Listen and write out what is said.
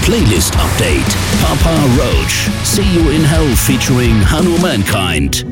Playlist Update. Papa Roach, See You in Hell featuring Hanumankind.